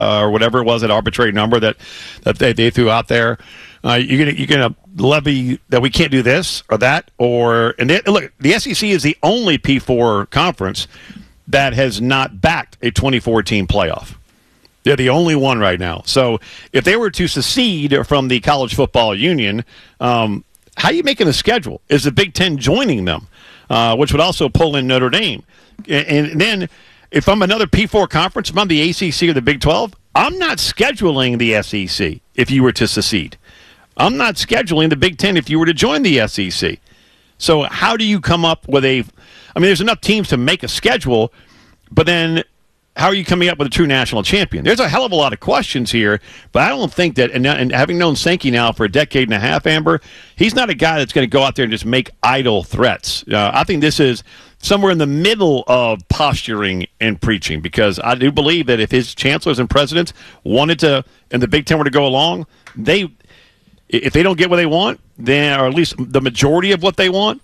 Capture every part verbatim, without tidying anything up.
uh, or whatever it was, that arbitrary number that, that they, they threw out there. Uh, you're gonna you're gonna levy that we can't do this or that, or and they, look, the S E C is the only P four conference that has not backed a twenty-four team playoff. They're the only one right now. So if they were to secede from the College Football Union, um, how are you making a schedule? Is the Big Ten joining them, uh, which would also pull in Notre Dame? And, and then if I'm another P four conference, if I'm the A C C or the Big twelve, I'm not scheduling the S E C if you were to secede. I'm not scheduling the Big Ten if you were to join the S E C. So how do you come up with a – I mean, there's enough teams to make a schedule, but then how are you coming up with a true national champion? There's a hell of a lot of questions here, but I don't think that – and and having known Sankey now for a decade and a half, Amber, he's not a guy that's going to go out there and just make idle threats. Uh, I think this is somewhere in the middle of posturing and preaching, because I do believe that if his chancellors and presidents wanted to – and the Big Ten were to go along, they – if they don't get what they want, then, or at least the majority of what they want,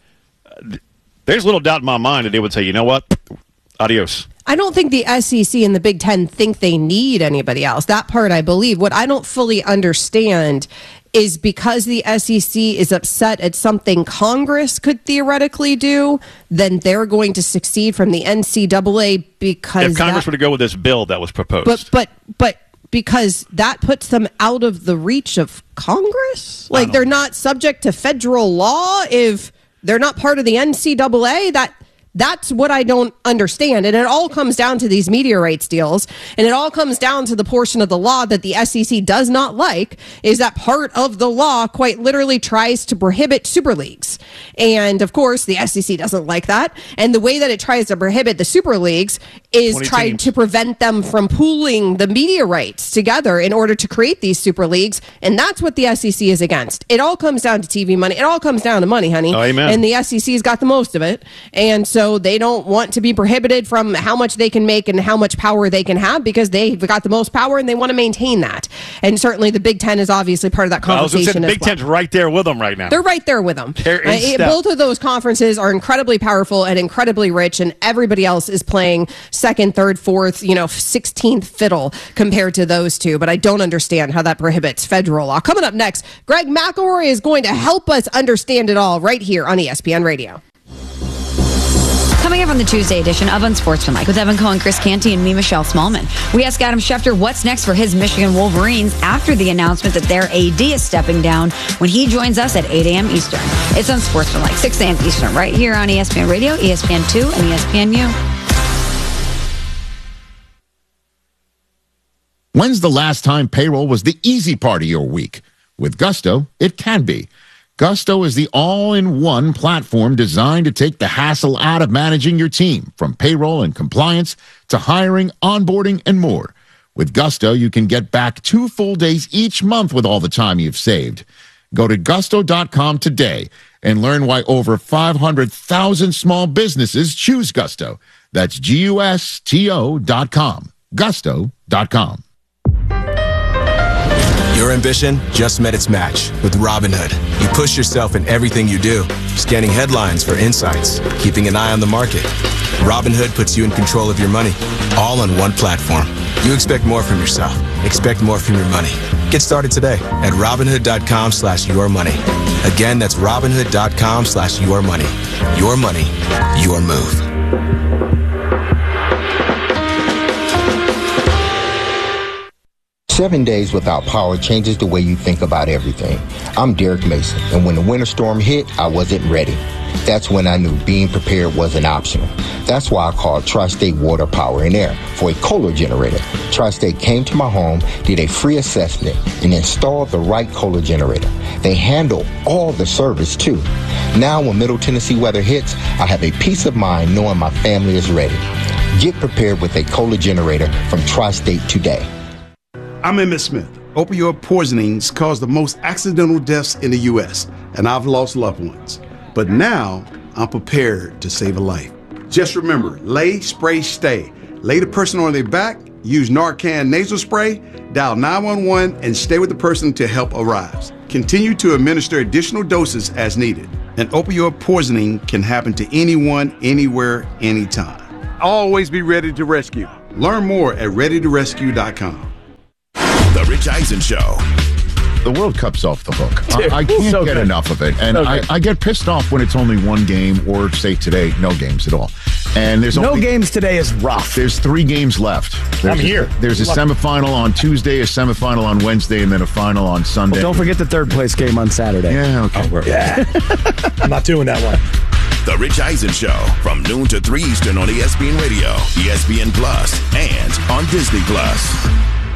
there's little doubt in my mind that they would say, you know what, adios. I don't think the S E C and the Big Ten think they need anybody else. That part I believe. What I don't fully understand is because the S E C is upset at something Congress could theoretically do, then they're going to succeed from the N C double A because if Congress that, were to go with this bill that was proposed. But, but, but, because that puts them out of the reach of Congress? Like, they're not subject to federal law if they're not part of the N C double A? That That's what I don't understand. And it all comes down to these media rights deals. And it all comes down to the portion of the law that the S E C does not like, is that part of the law quite literally tries to prohibit super leagues. And of course, the S E C doesn't like that. And the way that it tries to prohibit the super leagues is trying teams. to prevent them from pooling the media rights together in order to create these super leagues. And that's what the S E C is against. It all comes down to T V money. It all comes down to money, honey. Oh, amen. And the S E C's got the most of it. And so they don't want to be prohibited from how much they can make and how much power they can have, because they've got the most power and they want to maintain that. And certainly the Big Ten is obviously part of that conversation. I was going to say, the Big well. Ten's right there with them right now. They're right there with them. They're in uh, step. Both of those conferences are incredibly powerful and incredibly rich, and everybody else is playing second, third, fourth, you know, sixteenth fiddle compared to those two. But I don't understand how that prohibits federal law. Coming up next, Greg McElroy is going to help us understand it all right here on E S P N Radio. Coming up on the Tuesday edition of Unsportsmanlike with Evan Cohen, Chris Canty, and me, Michelle Smallman. We ask Adam Schefter what's next for his Michigan Wolverines after the announcement that their A D is stepping down when he joins us at eight a.m. Eastern. It's Unsportsmanlike, six a.m. Eastern, right here on E S P N Radio, E S P N two, and E S P N U. When's the last time payroll was the easy part of your week? With Gusto, it can be. Gusto is the all-in-one platform designed to take the hassle out of managing your team, from payroll and compliance to hiring, onboarding, and more. With Gusto, you can get back two full days each month with all the time you've saved. Go to gusto dot com today and learn why over five hundred thousand small businesses choose Gusto. That's G U S T O dot com. gusto dot com. Your ambition just met its match with Robinhood. You push yourself in everything you do, scanning headlines for insights, keeping an eye on the market. Robinhood puts you in control of your money, all on one platform. You expect more from yourself. Expect more from your money. Get started today at Robinhood dot com slash your money. Again, that's Robinhood dot com slash your money. Your money, your move. Seven days without power changes the way you think about everything. I'm Derek Mason, and when the winter storm hit, I wasn't ready. That's when I knew being prepared wasn't optional. That's why I called Tri-State Water, Power, and Air for a Kohler generator. Tri-State came to my home, did a free assessment, and installed the right Kohler generator. They handle all the service, too. Now, when Middle Tennessee weather hits, I have a peace of mind knowing my family is ready. Get prepared with a Kohler generator from Tri-State today. I'm Emmett Smith. Opioid poisonings cause the most accidental deaths in the U S, and I've lost loved ones. But now, I'm prepared to save a life. Just remember, lay, spray, stay. Lay the person on their back, use Narcan nasal spray, dial nine one one, and stay with the person till help arrives. Continue to administer additional doses as needed. An opioid poisoning can happen to anyone, anywhere, anytime. Always be ready to rescue. Learn more at ready to rescue dot com. The Rich Eisen Show. The World Cup's off the hook. Dude, I, I can't so get good. enough of it. And So I, good. I get pissed off when it's only one game, or say today, no games at all. And there's No only, games today is rough. There's three games left. There's I'm a, here. There's a semifinal on Tuesday, a semifinal on Wednesday, and then a final on Sunday. Don't forget the third place game on Saturday. Yeah, okay. Yeah. I'm not doing that one. The Rich Eisen Show from noon to three Eastern on E S P N Radio, E S P N Plus, and on Disney Plus.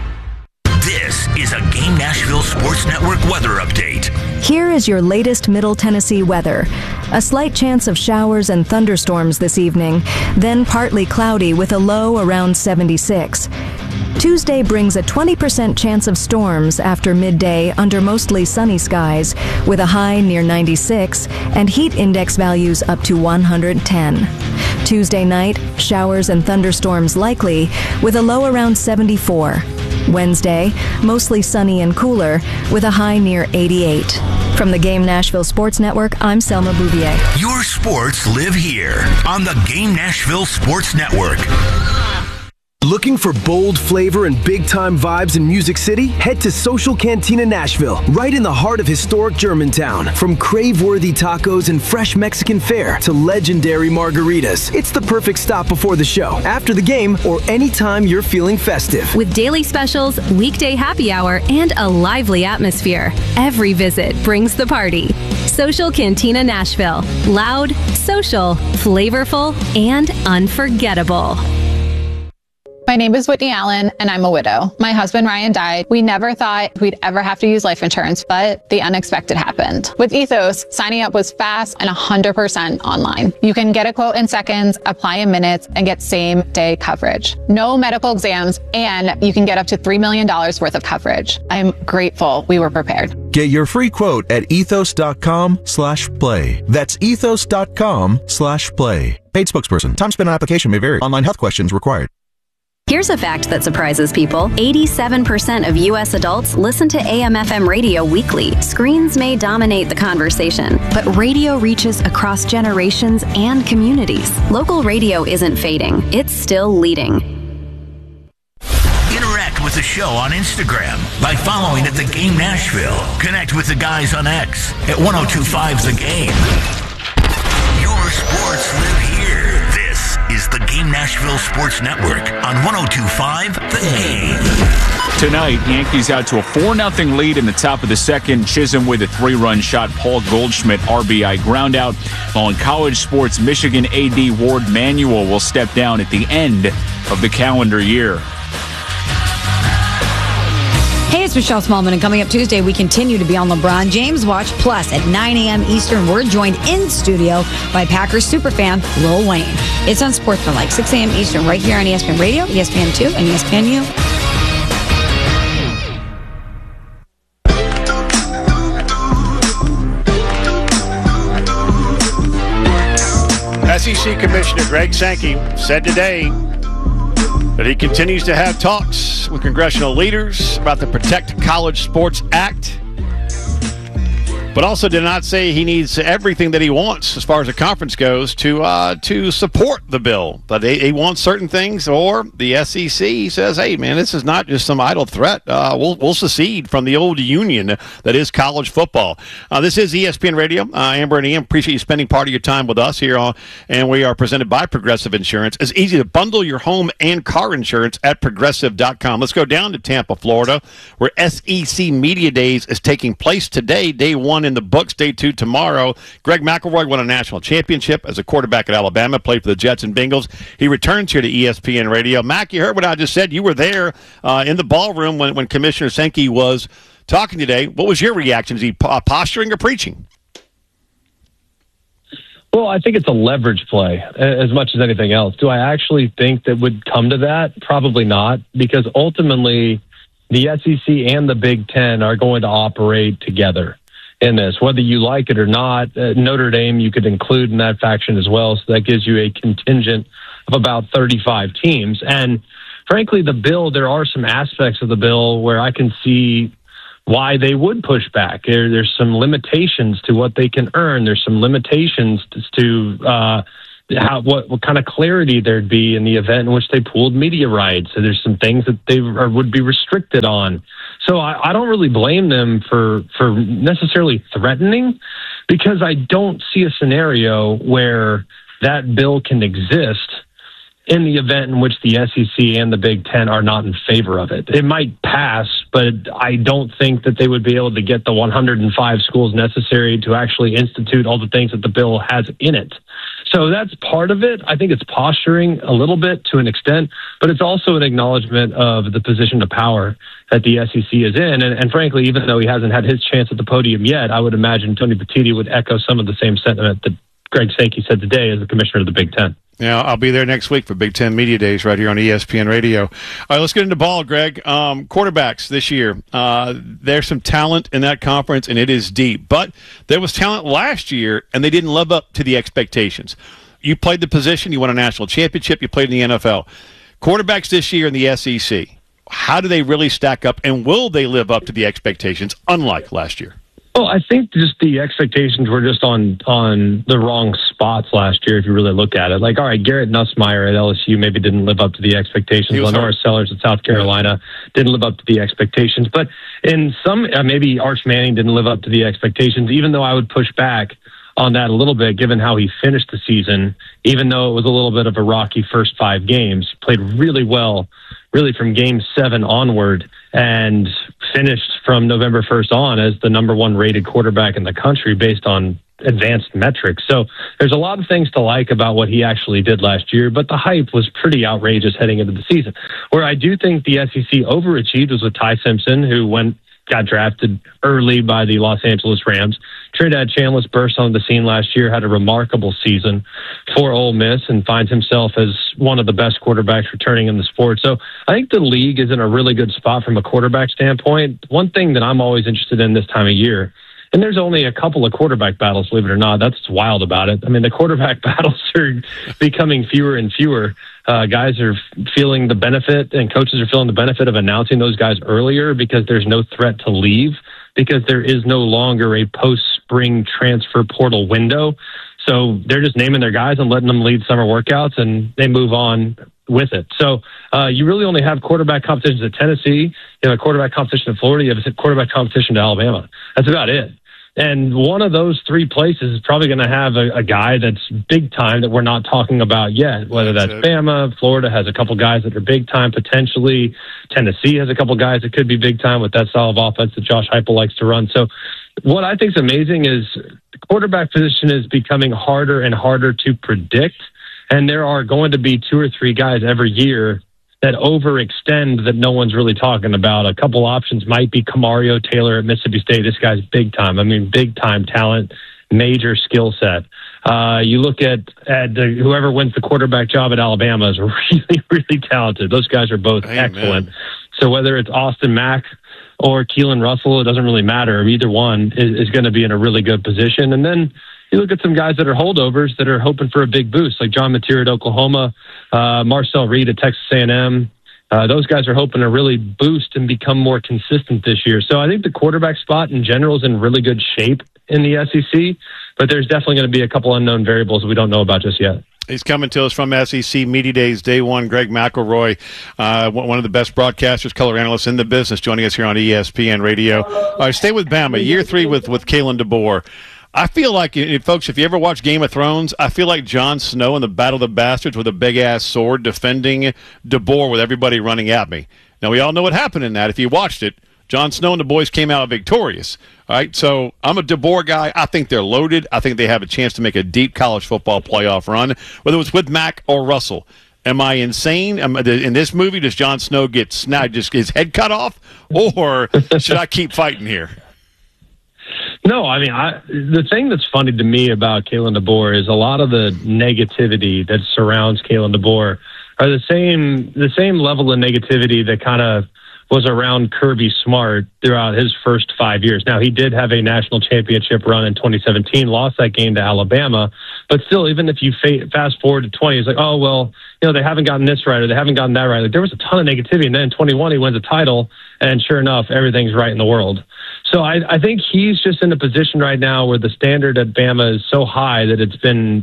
This is a Game Nashville Sports Network weather update. Here is your latest Middle Tennessee weather. A slight chance of showers and thunderstorms this evening, then partly cloudy with a low around seventy-six. Tuesday brings a twenty percent chance of storms after midday under mostly sunny skies, with a high near ninety-six and heat index values up to one hundred ten. Tuesday night, showers and thunderstorms likely, with a low around seventy-four. Wednesday, mostly sunny and cooler, with a high near eighty-eight. From the Game Nashville Sports Network, I'm Selma Bouvier. Your sports live here on the Game Nashville Sports Network. Looking for bold flavor and big-time vibes in Music City? Head to Social Cantina Nashville, right in the heart of historic Germantown. From crave-worthy tacos and fresh Mexican fare to legendary margaritas, it's the perfect stop before the show, after the game, or anytime you're feeling festive. With daily specials, weekday happy hour, and a lively atmosphere, every visit brings the party. Social Cantina Nashville. Loud, social, flavorful, and unforgettable. My name is Whitney Allen, and I'm a widow. My husband, Ryan, died. We never thought we'd ever have to use life insurance, but the unexpected happened. With Ethos, signing up was fast and one hundred percent online. You can get a quote in seconds, apply in minutes, and get same-day coverage. No medical exams, and you can get up to three million dollars worth of coverage. I'm grateful we were prepared. Get your free quote at ethos.com slash play. That's ethos.com slash play. Paid spokesperson. Time spent on application may vary. Online health questions required. Here's a fact that surprises people. eighty-seven percent of U S adults listen to A M F M radio weekly. Screens may dominate the conversation, but radio reaches across generations and communities. Local radio isn't fading. It's still leading. Interact with the show on Instagram by following at The Game Nashville. Connect with the guys on X at ten twenty-five The Game. Your sports live here. This is the Game Nashville Sports Network on ten twenty-five The Game. Tonight, Yankees out to a four nothing lead in the top of the second. Chisholm with a three-run shot. Paul Goldschmidt R B I groundout. While in college sports, Michigan A D Ward Manuel will step down at the end of the calendar year. Hey, it's Michelle Smallman, and coming up Tuesday, we continue to be on LeBron James Watch. Plus, at nine a.m. Eastern, we're joined in studio by Packers superfan Lil Wayne. It's on Sportsmanlike, six a.m. Eastern, right here on E S P N Radio, E S P N two, and E S P N U. S E C Commissioner Greg Sankey said today that he continues to have talks with congressional leaders about the Protect College Sports Act, but also did not say he needs everything that he wants as far as the conference goes to uh, to support the bill. But he, he wants certain things, or the S E C says, hey, man, this is not just some idle threat. Uh, we'll, we'll secede from the old union that is college football. Uh, this is E S P N Radio. Uh, Amber and Ian, appreciate you spending part of your time with us here, on, and we are presented by Progressive Insurance. It's easy to bundle your home and car insurance at progressive dot com. Let's go down to Tampa, Florida, where S E C Media Days is taking place today, day one in the books, day two tomorrow. Greg McElroy won a national championship as a quarterback at Alabama, played for the Jets and Bengals. He returns here to E S P N Radio. Mac, you heard what I just said. You were there uh, in the ballroom when, when Commissioner Sankey was talking today. What was your reaction? Is he uh, posturing or preaching? Well, I think it's a leverage play as much as anything else. Do I actually think that would come to that? Probably not, because ultimately the S E C and the Big Ten are going to operate together in this, whether you like it or not. uh, Notre Dame you could include in that faction as well, so that gives you a contingent of about thirty-five teams. And frankly, the bill, there are some aspects of the bill where I can see why they would push back. There, there's some limitations to what they can earn. There's some limitations to uh, how what, what kind of clarity there'd be in the event in which they pooled media rights. So there's some things that they are, would be restricted on. So I, I don't really blame them for for necessarily threatening, because I don't see a scenario where that bill can exist in the event in which the S E C and the Big Ten are not in favor of it. It might pass, but I don't think that they would be able to get the one hundred five schools necessary to actually institute all the things that the bill has in it. So that's part of it. I think it's posturing a little bit to an extent, but it's also an acknowledgement of the position of power that the S E C is in. And, and frankly, even though he hasn't had his chance at the podium yet, I would imagine Tony Petitti would echo some of the same sentiment that Greg Sankey said today as the commissioner of the Big Ten. Yeah, I'll be there next week for Big Ten Media Days right here on E S P N Radio. All right, let's get into ball, Greg. Um, quarterbacks this year. Uh, there's some talent in that conference, and it is deep. But there was talent last year, and they didn't live up to the expectations. You played the position. You won a national championship. You played in the N F L. Quarterbacks this year in the S E C, how do they really stack up, and will they live up to the expectations, unlike last year? Well, I think just the expectations were just on on the wrong spots last year, if you really look at it. Like, all right, Garrett Nussmeier at L S U maybe didn't live up to the expectations. Lenora Sellers at South Carolina didn't live up to the expectations. But in some, uh, maybe Arch Manning didn't live up to the expectations, even though I would push back on that a little bit, given how he finished the season, even though it was a little bit of a rocky first five games. Played really well, really from game seven onward, and finished from November first on as the number one rated quarterback in the country based on advanced metrics. So there's a lot of things to like about what he actually did last year, but the hype was pretty outrageous heading into the season. Where I do think the S E C overachieved was with Ty Simpson, who went got drafted early by the Los Angeles Rams. Trinidad Chambliss burst on the scene last year, had a remarkable season for Ole Miss, and finds himself as one of the best quarterbacks returning in the sport. So I think the league is in a really good spot from a quarterback standpoint. One thing that I'm always interested in this time of year, and there's only a couple of quarterback battles, believe it or not. That's wild about it. I mean, the quarterback battles are becoming fewer and fewer. Uh, guys are feeling the benefit, and coaches are feeling the benefit of announcing those guys earlier, because there's no threat to leave, because there is no longer a post-spring transfer portal window. So they're just naming their guys and letting them lead summer workouts, and they move on with it. So uh, you really only have quarterback competitions at Tennessee, you have a quarterback competition at Florida, you have a quarterback competition to Alabama. That's about it. And one of those three places is probably going to have a, a guy that's big time that we're not talking about yet, whether that's, that's Bama. Florida has a couple guys that are big time potentially. Tennessee has a couple guys that could be big time with that style of offense that Josh Heupel likes to run. So what I think is amazing is the quarterback position is becoming harder and harder to predict. And there are going to be two or three guys every year that overextend that no one's really talking about. A couple options might be Kamario Taylor at Mississippi State. This guy's big time. I mean, big time talent, major skill set. Uh, you look at, at the, whoever wins the quarterback job at Alabama is really, really talented. Those guys are both Amen. excellent. So whether it's Austin Mack or Keelan Russell, it doesn't really matter. Either one is, is going to be in a really good position. And then you look at some guys that are holdovers that are hoping for a big boost, like John Mateer at Oklahoma, uh, Marcel Reed at Texas A and M. Uh, those guys are hoping to really boost and become more consistent this year. So I think the quarterback spot in general is in really good shape in the S E C, but there's definitely going to be a couple unknown variables we don't know about just yet. He's coming to us from S E C Media Days, Day One. Greg McElroy, uh, one of the best broadcasters, color analysts in the business, joining us here on E S P N Radio. All right, stay with Bama. Year three with, with Kalen DeBoer. I feel like, folks, if you ever watch Game of Thrones, I feel like Jon Snow in the Battle of the Bastards with a big-ass sword defending DeBoer with everybody running at me. Now, we all know what happened in that. If you watched it, Jon Snow and the boys came out victorious. All right, so I'm a DeBoer guy. I think they're loaded. I think they have a chance to make a deep college football playoff run, whether it's with Mack or Russell. Am I insane? Am, in this movie, does Jon Snow get snapped, just his head cut off, or should I keep fighting here? No, I mean, I, the thing that's funny to me about Kalen DeBoer is a lot of the negativity that surrounds Kalen DeBoer are the same the same level of negativity that kind of was around Kirby Smart throughout his first five years. Now, he did have a national championship run in twenty seventeen, lost that game to Alabama, but still, even if you fa- fast forward to twenty, it's like, oh, well, you know, they haven't gotten this right or they haven't gotten that right. Like, there was a ton of negativity, and then in twenty-one, he wins a title, and sure enough, everything's right in the world. So I, I think he's just in a position right now where the standard at Bama is so high that it's been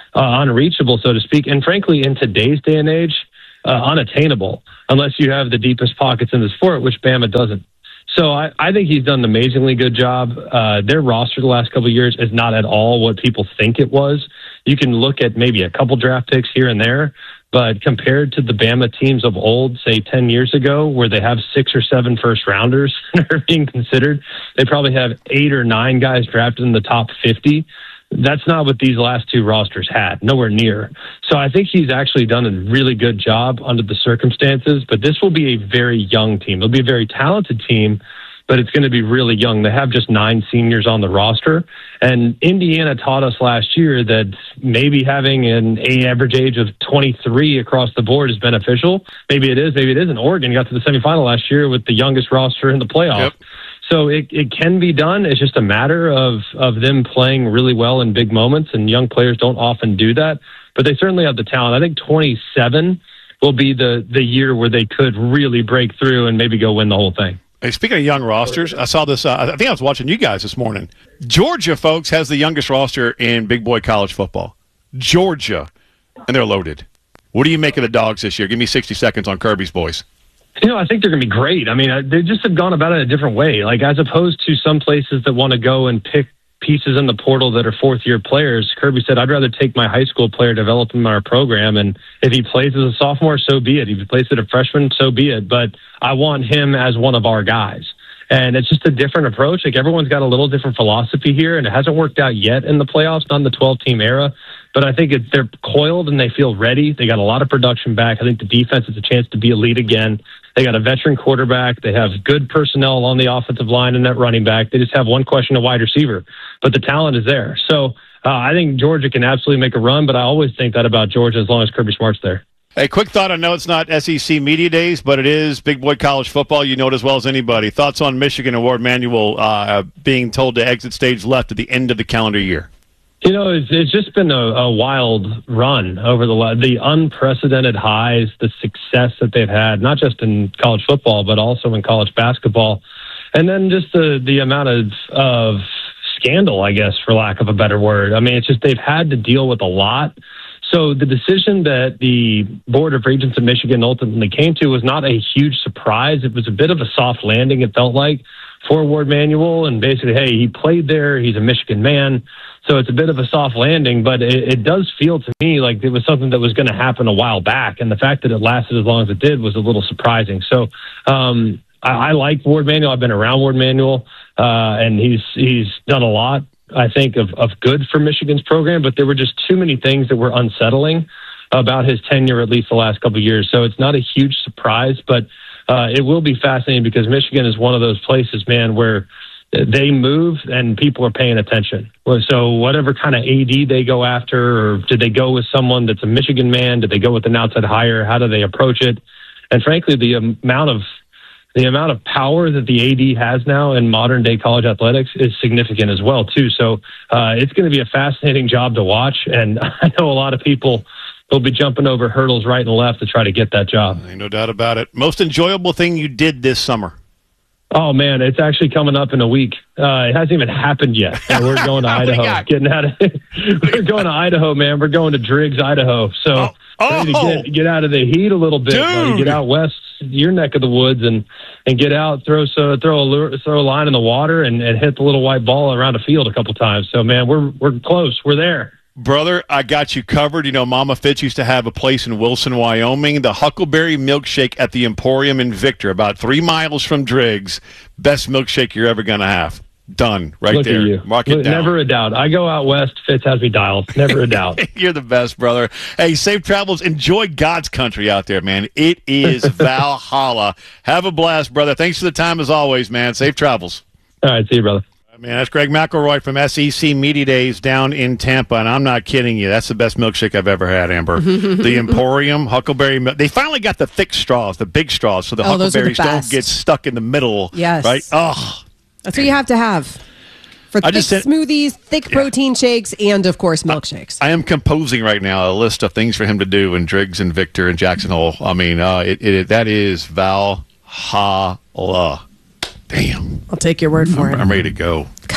uh, unreachable, so to speak. And frankly, in today's day and age, uh, unattainable unless you have the deepest pockets in the sport, which Bama doesn't. So I, I think he's done an amazingly good job. Uh, their roster the last couple of years is not at all what people think it was. You can look at maybe a couple draft picks here and there, but compared to the Bama teams of old, say ten years ago, where they have six or seven first rounders that are being considered, they probably have eight or nine guys drafted in the top fifty. That's not what these last two rosters had, nowhere near. So I think he's actually done a really good job under the circumstances, but this will be a very young team. It'll be a very talented team, but it's going to be really young. They have just nine seniors on the roster, and Indiana taught us last year that maybe having an average age of twenty-three across the board is beneficial. Maybe it is, maybe it isn't. Oregon got to the semifinal last year with the youngest roster in the playoff. Yep. So it, it can be done. It's just a matter of, of them playing really well in big moments, and young players don't often do that, but they certainly have the talent. I think twenty-seven will be the, the year where they could really break through and maybe go win the whole thing. Hey, speaking of young rosters, I saw this. Uh, I think I was watching you guys this morning. Georgia, folks, has the youngest roster in big boy college football. Georgia, and they're loaded. What do you make of the Dogs this year? Give me sixty seconds on Kirby's boys. You know, I think they're going to be great. I mean, they just have gone about it a different way. Like, as opposed to some places that want to go and pick pieces in the portal that are fourth-year players, Kirby said, I'd rather take my high school player, develop him in our program, and if he plays as a sophomore, so be it. If he plays as a freshman, so be it. But I want him as one of our guys. And it's just a different approach. Like, everyone's got a little different philosophy here, and it hasn't worked out yet in the playoffs, not in the twelve-team era. But I think it, they're coiled and they feel ready. They got a lot of production back. I think the defense has a chance to be elite again. They got a veteran quarterback. They have good personnel on the offensive line and that running back. They just have one question, a wide receiver. But the talent is there. So uh, I think Georgia can absolutely make a run, but I always think that about Georgia as long as Kirby Smart's there. Hey, quick thought. I know it's not S E C Media Days, but it is big boy college football. You know it as well as anybody. Thoughts on Michigan and Ward Manuel uh, being told to exit stage left at the end of the calendar year? You know, it's, it's just been a, a wild run over the the unprecedented highs, the success that they've had, not just in college football, but also in college basketball. And then just the, the amount of, of scandal, I guess, for lack of a better word. I mean, it's just they've had to deal with a lot. So the decision that the Board of Regents of Michigan ultimately came to was not a huge surprise. It was a bit of a soft landing, it felt like, for Ward Manuel. And basically, hey, he played there. He's a Michigan man. So it's a bit of a soft landing, but it, it does feel to me like it was something that was going to happen a while back. And the fact that it lasted as long as it did was a little surprising. So um, I, I like Ward Manuel. I've been around Ward Manuel, uh, and he's he's done a lot, I think, of, of good for Michigan's program, but there were just too many things that were unsettling about his tenure, at least the last couple of years. So it's not a huge surprise, but uh, it will be fascinating because Michigan is one of those places, man, where they move and people are paying attention. So whatever kind of A D they go after, or did they go with someone that's a Michigan man? Did they go with an outside hire? How do they approach it? And frankly, the amount of the amount of power that the A D has now in modern day college athletics is significant as well, too. So uh, it's going to be a fascinating job to watch. And I know a lot of people will be jumping over hurdles right and left to try to get that job. Ain't no doubt about it. Most enjoyable thing you did this summer? Oh, man, it's actually coming up in a week. Uh, it hasn't even happened yet. And we're going to Idaho. Getting out of We're going to Idaho, man. We're going to Driggs, Idaho. So oh. Oh. ready to get, get out of the heat a little bit. Buddy. Get out west, your neck of the woods, and, and get out, throw so throw a lure, throw a line in the water, and, and hit the little white ball around a field a couple times. So, man, we're we're close. We're there. Brother, I got you covered. You know, Mama Fitz used to have a place in Wilson, Wyoming. The Huckleberry Milkshake at the Emporium in Victor, about three miles from Driggs. Best milkshake you're ever going to have. Done. Right Look there. At you. Mark it Look, down. Never a doubt. I go out west. Fitz has me dialed. Never a doubt. You're the best, brother. Hey, safe travels. Enjoy God's country out there, man. It is Valhalla. Have a blast, brother. Thanks for the time as always, man. Safe travels. All right. See you, brother. Man, that's Greg McElroy from S E C Media Days down in Tampa, and I'm not kidding you. That's the best milkshake I've ever had, Amber. The Emporium Huckleberry milk. They finally got the thick straws, the big straws, so the oh, huckleberries the don't get stuck in the middle. Yes. Right? Oh, that's what you have to have for I thick just said, smoothies, thick yeah. protein shakes, and, of course, milkshakes. I, I am composing right now a list of things for him to do in Driggs and Victor and Jackson Hole. I mean, uh, it, it, that is Valhalla. Damn. I'll take your word for I'm, it. I'm ready to go.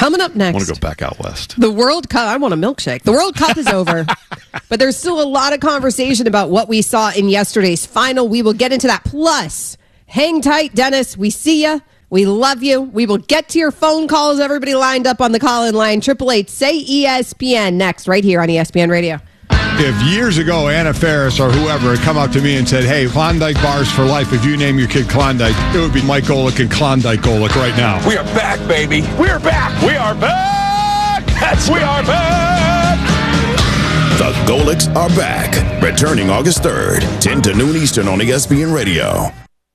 Coming up next. I want to go back out west. The World Cup. I want a milkshake. The World Cup is over, but there's still a lot of conversation about what we saw in yesterday's final. We will get into that. Plus, hang tight, Dennis. We see you. We love you. We will get to your phone calls. Everybody lined up on the call-in line. Triple eight say E S P N next, right here on E S P N Radio. If years ago Anna Faris or whoever had come up to me and said, hey, Klondike bars for life, if you name your kid Klondike, it would be Mike Golick and Klondike Golick right now. We are back, baby. We are back. We are back. That's we are back. The Golicks are back. Returning August third, ten to noon Eastern on E S P N Radio.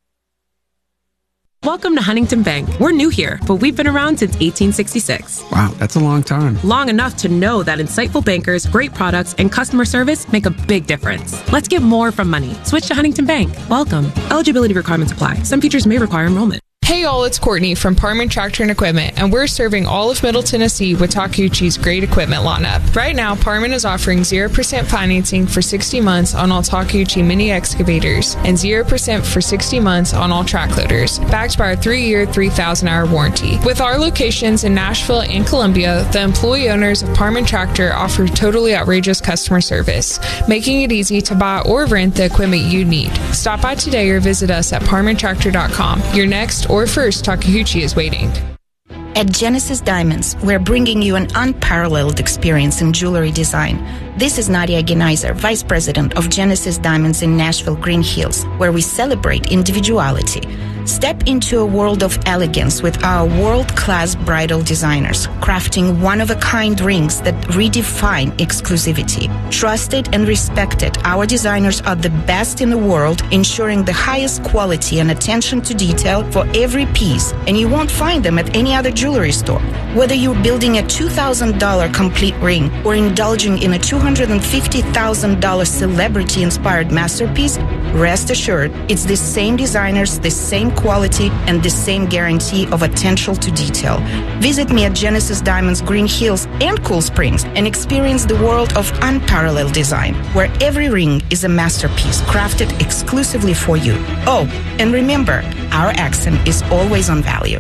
Welcome to Huntington Bank. We're new here, but we've been around since eighteen sixty-six. Wow, that's a long time. Long enough to know that insightful bankers, great products, and customer service make a big difference. Let's get more from money. Switch to Huntington Bank. Welcome. Eligibility requirements apply. Some features may require enrollment. Hey all, it's Courtney from Parman Tractor and Equipment, and we're serving all of Middle Tennessee with Takeuchi's great equipment lineup. Right now, Parman is offering zero percent financing for sixty months on all Takeuchi mini excavators and zero percent for sixty months on all track loaders, backed by our three-year, three thousand hour warranty. With our locations in Nashville and Columbia, the employee owners of Parman Tractor offer totally outrageous customer service, making it easy to buy or rent the equipment you need. Stop by today or visit us at parman tractor dot com. Your next or first Takeuchi is waiting. At Genesis Diamonds, we're bringing you an unparalleled experience in jewelry design. This is Nadia Genaiser, Vice President of Genesis Diamonds in Nashville, Green Hills, where we celebrate individuality. Step into a world of elegance with our world-class bridal designers, crafting one-of-a-kind rings that redefine exclusivity. Trusted and respected, our designers are the best in the world, ensuring the highest quality and attention to detail for every piece, and you won't find them at any other jewelry store. Whether you're building a two thousand dollars complete ring or indulging in a two hundred fifty thousand dollars celebrity-inspired masterpiece, rest assured, it's the same designers, the same quality, and the same guarantee of attention to detail. Visit me at Genesis Diamonds Green Hills and Cool Springs and experience the world of unparalleled design, where every ring is a masterpiece crafted exclusively for you. Oh, and remember, our accent is always on value.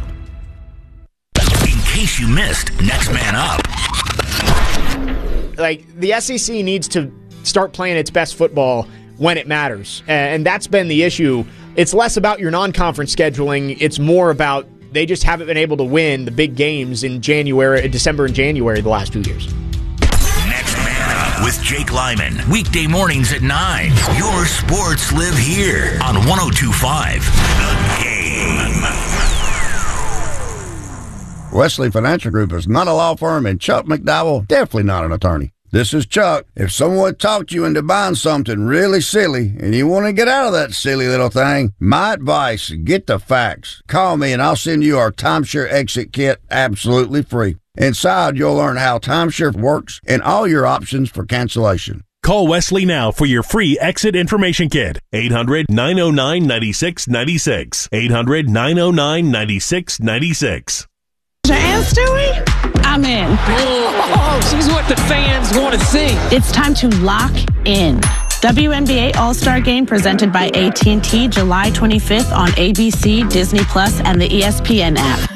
In case you missed, Next Man Up. Like, the S E C needs to start playing its best football when it matters. And that's been the issue. It's less about your non-conference scheduling. It's more about they just haven't been able to win the big games in January, December and January the last two years. Next Man Up with Jake Lyman. Weekday mornings at nine. Your sports live here on one oh two point five The Game. Wesley Financial Group is not a law firm, and Chuck McDowell definitely not an attorney. This is Chuck. If someone talked you into buying something really silly and you want to get out of that silly little thing, my advice, get the facts. Call me and I'll send you our timeshare exit kit absolutely free. Inside, you'll learn how timeshare works and all your options for cancellation. Call Wesley now for your free exit information kit. eight hundred, nine oh nine, nine six nine six. eight hundred, nine oh nine, nine six nine six. And Stewie, I'm in. Oh, she's what the fans want to see. It's time to lock in. W N B A All-Star Game presented by A T and T July twenty-fifth on A B C, Disney Plus, and the E S P N app.